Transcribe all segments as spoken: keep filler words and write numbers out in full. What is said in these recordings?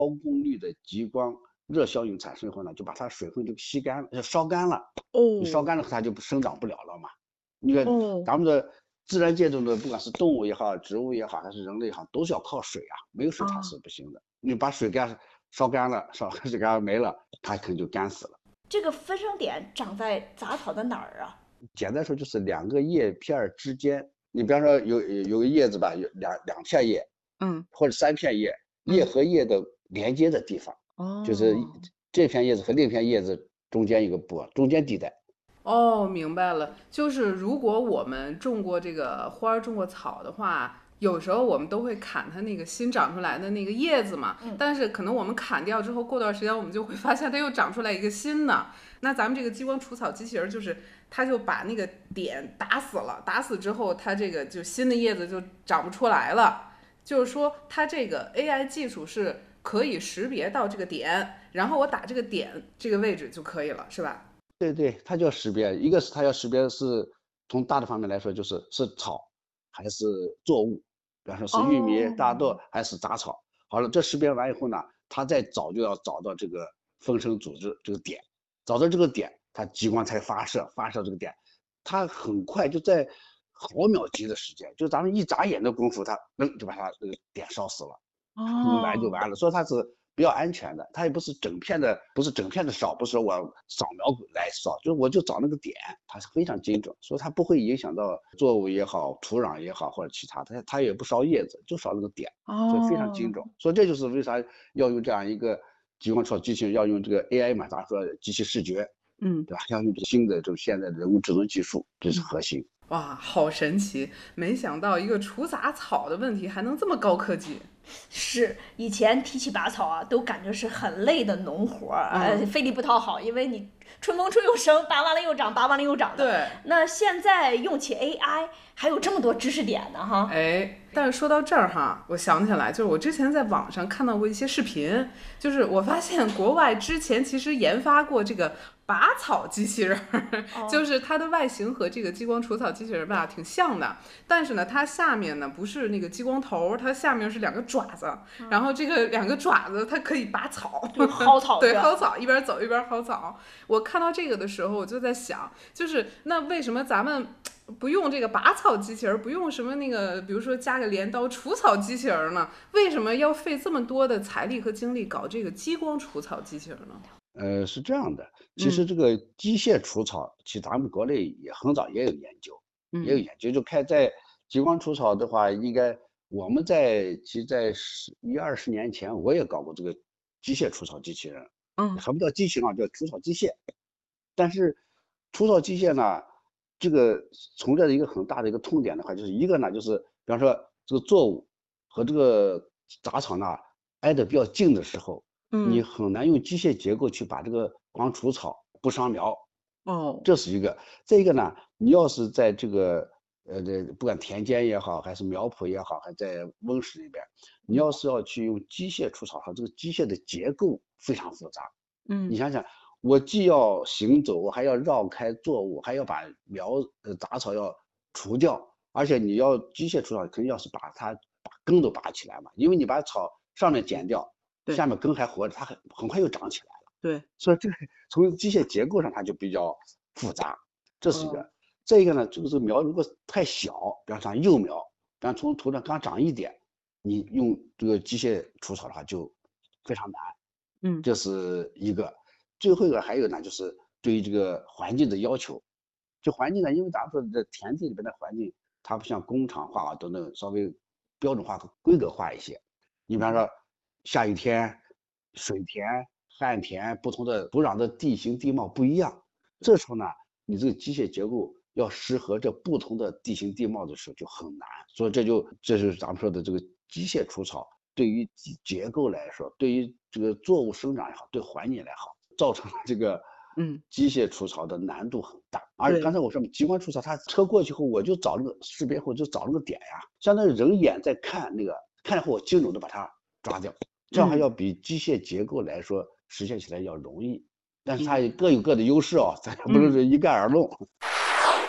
高功率的极光热效应产生以后呢，就把它水分就吸干了，烧干了。你烧哦， 干了，它就生长不了了嘛。你看哦， 咱们的自然界中的，不管是动物也好，植物也好，还是人类也好，都是要靠水啊，没有水它啊， 是不行的。你把水干烧干了，烧水干没了，它可能就干死了。 这个分生点长在杂草的哪儿啊？ 简单说就是两个叶片之间，你比方说有有个叶子吧，有两两片叶嗯或者三片叶，叶嗯， 和叶的连接的地方，就是哦， 这片叶子和另一片叶子中间一个波，中间地带。 哦，明白了，就是如果我们种过这个花儿、种过草的话，有时候我们都会砍它那个新长出来的那个叶子嘛。 嗯但是可能我们砍掉之后，过段时间我们就会发现它又长出来一个新的。那咱们这个激光除草机器人就是，它就把那个点打死了，打死之后，它这个就新的叶子就长不出来了。就是说，它这个 A I 技术是可以识别到这个点，然后我打这个点这个位置就可以了，是吧？ 对对，它就要识别，一个是它要识别是从大的方面来说，就是是草还是作物，比方说是玉米、大豆哦， 还是杂草。好了，这识别完以后呢，它再找就要找到这个分生组织这个点，找到这个点，它激光才发射，发射这个点，它很快就在毫秒级的时间，就咱们一眨眼的功夫，它扔就把它这个点烧死了。弄完就哦， 完了，所以它是比较安全的，它也不是整片的，不是整片的烧，不是我扫描来烧，就是我就找那个点，它是非常精准，所以它不会影响到作物也好，土壤也好或者其他，它它也不烧叶子，就烧那个点，所以非常精哦， 准。所以这就是为啥要用这样一个激光除草机器人，要用这个 A I 嘛，咱说机器视觉， 嗯对吧？要用这个新的这种现在的人工智能技术，这是嗯， 核心。 哇，好神奇！没想到一个除杂草的问题还能这么高科技。 是以前提起拔草啊，都感觉是很累的农活儿，呃， 嗯， 费力不讨好，因为你春风吹又生，拔完了又长，拔完了又长的。 对， 那现在用起 A I，还有这么多知识点呢，哈。 哎，但是说到这儿哈，我想起来，就是我之前在网上看到过一些视频，就是我发现国外之前其实研发过这个拔草机器人儿， 哦就是它的外形和这个激光除草机器人吧挺像的，但是呢，它下面呢不是那个激光头，它下面是两个爪子，然后这个两个爪子它可以拔草， 就薅草对， 是吧？ 薅草，一边走一边薅草。我看到这个的时候，我就在想，就是那为什么咱们不用这个拔草机器人，不用什么那个，比如说加个镰刀除草机器人呢？为什么要费这么多的财力和精力搞这个激光除草机器人呢？ 呃，是这样的，其实嗯这个机械除草，其实咱们国内也很早也有研究，也有嗯研究，就看在激光除草的话，应该我们在其实在十一二十年前，我也搞过这个机械除草机器人。 嗯什么叫机器人啊？叫除草机械。但是除草机械呢，这个存在着一个很大的一个痛点的话，就是一个呢，就是比方说这个作物和这个杂草呢挨得比较近的时候，你嗯， 很难用机械结构去把这个光除草不伤苗， 哦， 这是一个。再一个呢，你要是在这个呃这不管田间也好，还是苗圃也好，还在温室里边，你要是要去用机械除草，它这个机械的结构非常复杂。你嗯想想，我既要行走，我还要绕开作物，还要把苗呃杂草要除掉，而且你要机械除草，肯定要是把它把根都拔起来嘛，因为你把草上面剪掉， 对下面根还活着，它很很快又长起来了。 对， 所以这个从机械结构上它就比较复杂，这是一哦个。再一个呢，就是苗如果太小，比方像幼苗，比方从土壤刚长一点，你用这个机械除草的话就非常难。 嗯这是一个。最后一个还有呢，就是对于这个环境的要求。就环境呢，因为咱们说这田地里边的环境，它不像工厂化啊等等稍微标准化和规格化一些。你比方说下雨天、水田、旱田，不同的土壤的地形地貌不一样，这时候呢，你这个机械结构要适合这不同的地形地貌的时候就很难。所以这就这就是咱们说的这个机械除草。对于结构来说，对于这个作物生长也好，对环境来好，造成了这个嗯， 机械除草的难度很大。而对， 刚才我说激光除草，它车过去后，我就找那个识别后就找那个点呀，相当于人眼在看那个，看了后我精准的把它抓掉，这样还嗯要比机械结构来说实现起来要容易。但是它也嗯各有各的优势哦，咱也不能嗯。 是一概而论。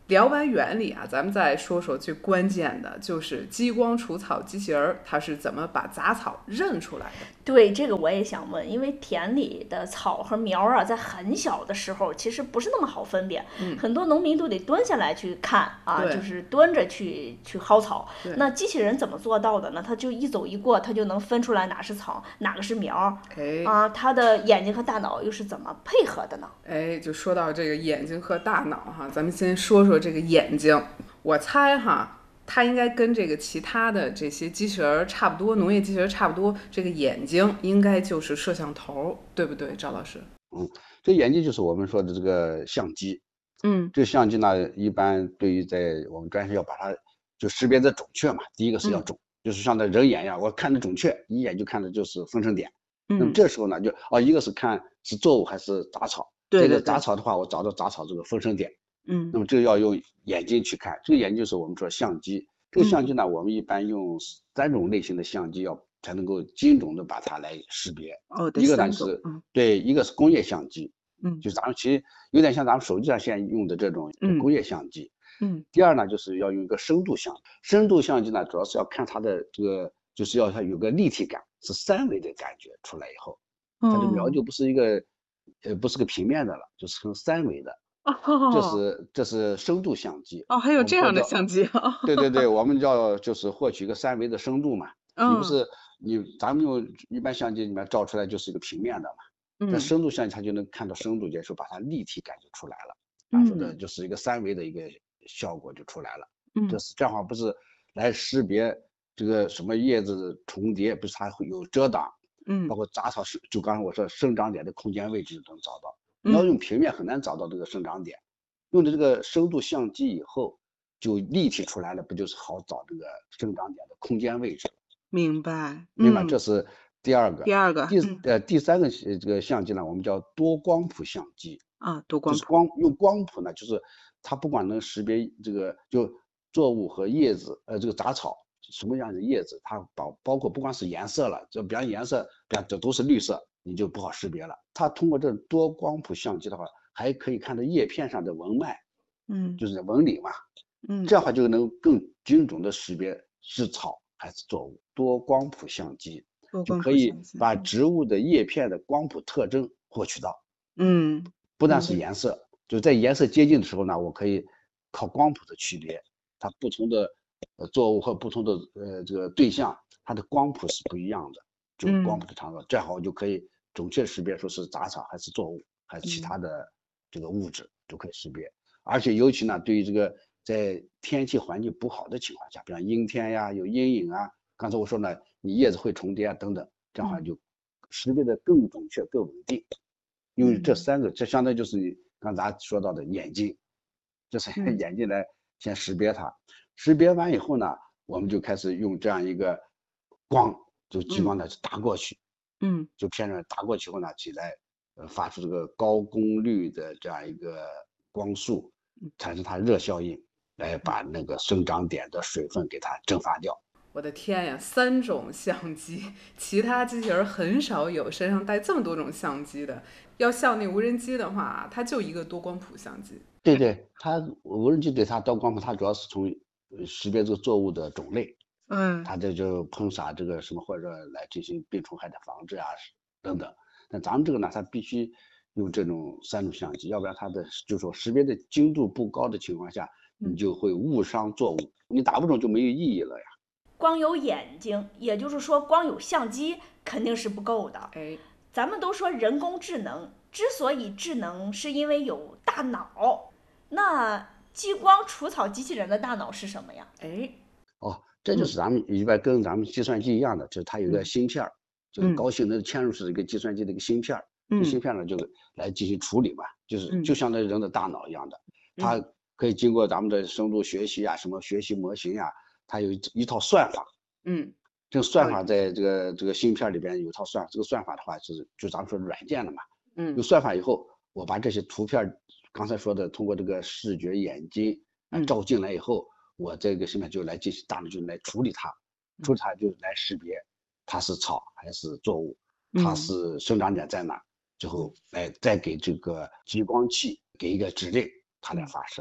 聊完原理啊，咱们再说说最关键的，就是激光除草机器人它是怎么把杂草认出来的？ 对，这个我也想问，因为田里的草和苗啊，在很小的时候其实不是那么好分辨， 嗯、 很多农民都得蹲下来去看啊，就是蹲着去去薅草。那机器人怎么做到的呢？它就一走一过，它就能分出来哪是草，哪个是苗。 哎， 啊，它的眼睛和大脑又是怎么配合的呢？ 哎，就说到这个眼睛和大脑哈，咱们先说说这个眼睛。我猜哈，它应该跟这个其他的这些机器人差不多，农业机器人差不多，这个眼睛应该就是摄像头，对不对，赵老师？ 嗯，这眼睛就是我们说的这个相机。 嗯， 这个相机呢，一般对于在我们专业要把它就识别的准确嘛。第一个是要准，嗯、就是像那人眼一样，我看的准确，一眼就看的就是分成点。嗯，那么这时候呢，就哦，一个是看是作物还是杂草。 对对对， 这个杂草的话，我找到杂草这个分生点。 嗯， 那么这个要用眼睛去看，这个眼睛就是我们说相机。这个相机呢，嗯、我们一般用三种类型的相机要才能够精准的把它来识别。 哦， 一个呢是、嗯、对，一个是工业相机，嗯，就是咱们其实有点像咱们手机上现在用的这种工业相机。嗯，嗯第二呢就是要用一个深度相机，深度相机呢主要是要看它的这个，就是要它有个立体感，是三维的感觉出来以后，它的苗就不是一个。呃，不是个平面的了，就是成三维的。哦，这是这是深度相机。 哦，还有这样的相机啊？ 对对对，我们叫就是获取一个三维的深度嘛。嗯、你不是你咱们用一般相机里面照出来就是一个平面的嘛。嗯。那深度相机它就能看到深度接触，把它立体感就出来了。嗯。说的就是一个三维的一个效果就出来了。嗯。这是这样的话不是来识别这个什么叶子重叠，不是它会有遮挡。嗯，包括杂草是，就刚才我说生长点的空间位置都能找到。你要用平面很难找到这个生长点，用的这个深度相机以后，就立体出来了，不就是好找这个生长点的空间位置？ 明白， 明白，这是第二个。 第二个， 第呃第三个这个相机呢，我们叫多光谱相机啊，多光谱。 就是光用光谱呢，就是它不管能识别这个就作物和叶子，呃这个杂草。什么样的叶子，它包包括不光是颜色了，就比方颜色，比方这都是绿色，你就不好识别了。它通过这多光谱相机的话，还可以看到叶片上的纹脉，嗯，就是纹理嘛，嗯，这样的话就能更精准的识别是草还是作物。多光谱相机就可以把植物的叶片的光谱特征获取到，嗯，不但是颜色，就在颜色接近的时候呢，我可以靠光谱的区别，它不同的。呃，作物和不同的呃这个对象，它的光谱是不一样的，就光谱的长短，这样好我就可以准确识别说是杂草还是作物，还是其他的这个物质就可以识别。而且尤其呢，对于这个在天气环境不好的情况下，比方阴天呀、有阴影啊，刚才我说呢，你叶子会重叠啊等等，这样的话就识别的更准确、更稳定。因为这三个，这相当于就是你刚才说到的眼睛，这是眼睛来先识别它。识别完以后呢，我们就开始用这样一个光，就激光呢打过去，嗯，就片上打过去后呢，起来呃发出这个高功率的这样一个光束，产生它热效应，来把那个生长点的水分给它蒸发掉。 我的天呀，三种相机，其他机器人很少有身上带这么多种相机的。要像那无人机的话，它就一个多光谱相机。 对对，它无人机对它多光谱，它主要是从识别这个作物的种类，嗯，它这就喷洒这个什么，或者来进行病虫害的防治啊等等。但咱们这个呢，它必须用这种三种相机，要不然它的就是说识别的精度不高的情况下，你就会误伤作物，你打不中就没有意义了呀。 光有眼睛，也就是说光有相机肯定是不够的。 哎， 咱们都说人工智能之所以智能，是因为有大脑。那激光除草机器人的大脑是什么呀？ 哎， 哦，这就是咱们一般跟咱们计算机一样的，就是它有个芯片，就是高性能嵌入式的一个计算机的一个芯片。嗯，芯片呢就来进行处理嘛，就是就像那人的大脑一样的，它可以经过咱们的深度学习啊，什么学习模型啊，它有一套算法。嗯，这个算法在这个这个芯片里边有套算法，这个算法的话就是就咱们说软件的嘛。嗯，有算法以后，我把这些图片。刚才说的，通过这个视觉眼睛照进来以后，嗯、我这个芯片就来进行大脑就来处理它，处理它就来识别它是草还是作物，它是生长点在哪，最后来再给这个激光器给一个指令，它来发射。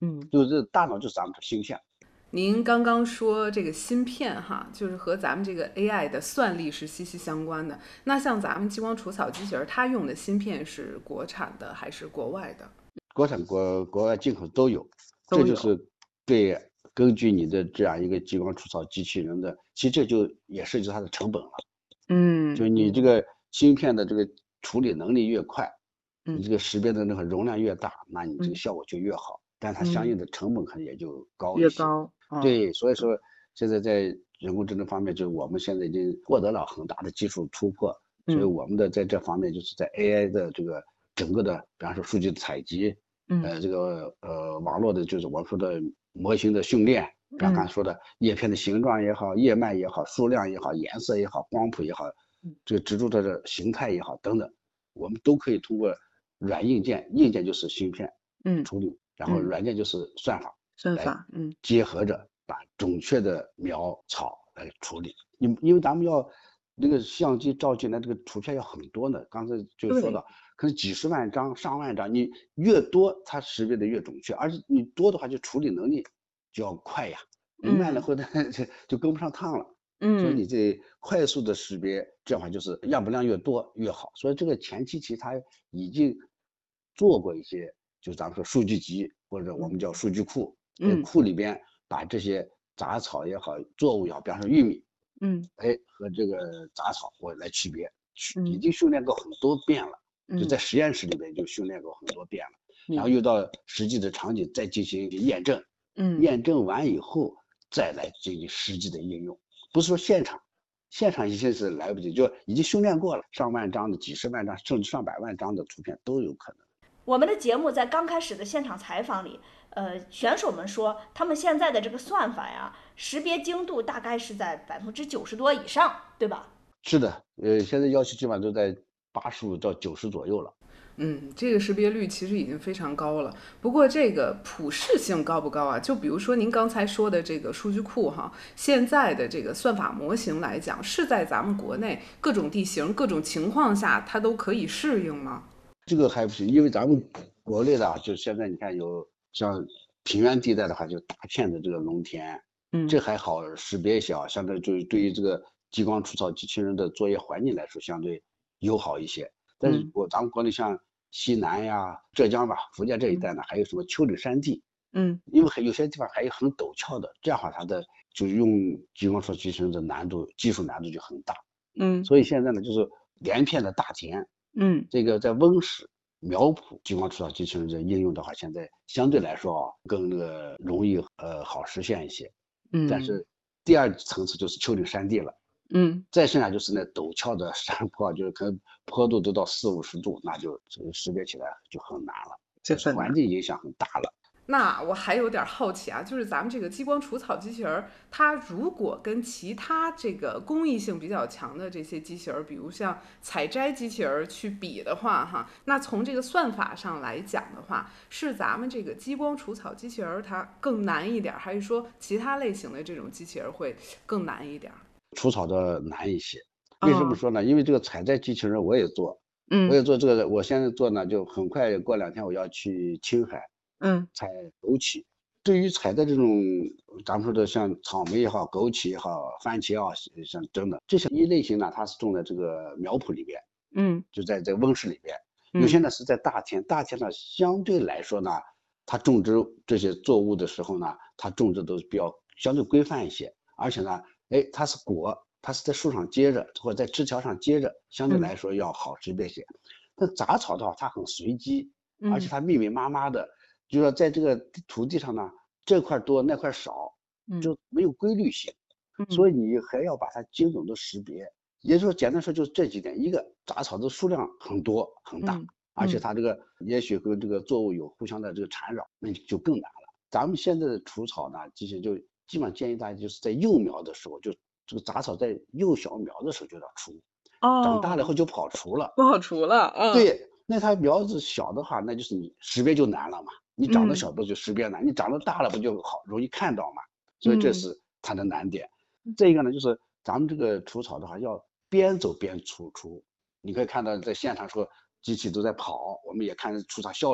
嗯， 就是大脑就是咱们的芯片。 您刚刚说这个芯片哈，就是和咱们这个 A I 的算力是息息相关的。那像咱们激光除草机器人，它用的芯片是国产的还是国外的？ 国产国国外进口都有， 都有这就是对根据你的这样一个激光除草机器人的，其实这就也涉及它的成本了。 嗯， 就你这个芯片的这个处理能力越快， 嗯你这个识别的那个容量越大，那你这个嗯效果就越好，但它相应的成本可能也就高越一些。 高。啊， 对，所以说现在在人工智能方面，就是我们现在已经获得了很大的技术突破，所以嗯我们的在这方面就是在 A I 的这个整个的，比方说数据的采集， 嗯呃，这个呃网络的，就是我们说的模型的训练，比方嗯刚才说的叶片的形状也好，叶脉也好，数量也好，颜色也好，光谱也好，这个植株的形态也好等等，我们都可以通过软硬件，硬件就是芯片嗯处理，然后嗯软件就是算法。来算法，嗯结合着把准确的苗草来处理。因因为咱们要那个相机照进来，这个图片要很多呢。刚才就说对到，可能几十万张、上万张，你越多，它识别的越准确，而且你多的话，就处理能力就要快呀。你慢了嗯或者就就跟不上趟了。所以嗯你这快速的识别，这样的话就是样本量越多越好。所以这个前期其实它已经做过一些，就是咱们说数据集或者我们叫数据库，在嗯库里边把这些杂草也好，作物也好，比方说玉米， 嗯哎和这个杂草我来区别， 嗯已经训练过很多遍了，就嗯在实验室里边就训练过很多遍了， 明然后又到实际的场景再进行验证， 嗯验证完以后再来进行实际的应用，不是说现场。现场一些是来不及，就已经训练过了，上万张的、几十万张，甚至上百万张的图片都有可能。 我们的节目在刚开始的现场采访里，呃，选手们说他们现在的这个算法呀，识别精度大概是在百分之九十多以上，对吧？ 是的，呃，现在要求基本上都在八十五到九十左右了。 嗯，这个识别率其实已经非常高了。不过这个普适性高不高啊？就比如说您刚才说的这个数据库哈，现在的这个算法模型来讲，是在咱们国内各种地形、各种情况下，它都可以适应吗？ 这个还不行，因为咱们国内的啊，就现在你看有像平原地带的话，就大片的这个农田， 嗯这还好识别一些啊，相对就是对于这个激光除草机器人的作业环境来说，相对友好一些。但是我咱们国内像西南呀、浙江吧、福建这一带呢，还有什么丘陵山地， 嗯因为有些地方还有很陡峭的，这样的话它的就用激光除草机器人的难度、技术难度就很大。 嗯所以现在呢，就是连片的大田， 嗯这个在温室苗圃激光除草机器人的应用的话，现在相对来说啊，更那个容易呃好实现一些。 嗯， 但是第二层次就是丘陵山地了。 嗯再剩下就是那陡峭的山坡，就是可能坡度都到四五十度，那就这个识别起来就很难了， 这很难环境影响很大了。 那我还有点好奇啊，就是咱们这个激光除草机器人，它如果跟其他这个工艺性比较强的这些机器人，比如像采摘机器人去比的话，哈，那从这个算法上来讲的话，是咱们这个激光除草机器人它更难一点，还是说其他类型的这种机器人会更难一点？ 除草的难一些，为什么说呢？因为这个采摘机器人我也做， 嗯我也做这个，我现在做呢，就很快过两天我要去青海。 嗯采枸杞，对于采的这种咱们说的像草莓也好、枸杞也好、番茄也好，像等等这些一类型呢，它是种在这个苗圃里边， 嗯就在在温室里边。有些呢是在大田，大田呢相对来说呢，它种植这些作物的时候呢，它种植都比较相对规范一些，而且呢，哎，它是果，它是在树上接着或者在枝条上接着，相对来说要好识别些。那杂草的话，它很随机，而且它密密麻麻的。就说在这个土地上呢，这块多那块少，就没有规律性， 嗯、 所以你还要把它精准的识别。也就是说，简单说就是这几点：一个杂草的数量很多很大， 嗯、 而且它这个也许和这个作物有互相的这个缠绕，那就更难了。咱们现在的除草呢，其实就基本上建议大家就是在幼苗的时候，就这个杂草在幼小苗的时候就要除， 哦， 长大了以后就不好除了， 不好除了，嗯， 对，那它苗子小的话，那就是你识别就难了嘛。你长得小不就识别难，嗯、你长得大了不就好容易看到嘛？所以这是它的难点。嗯、这个呢，就是咱们这个除草的话，要边走边除除。你可以看到在现场说机器都在跑，我们也看除草效率嘛。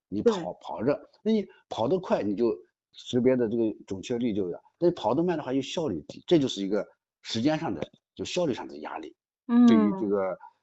你跑跑着，那你跑得快，你就识别的这个准确率就有，那跑得慢的话，又效率低，这就是一个时间上的就效率上的压力。 嗯， 对于这个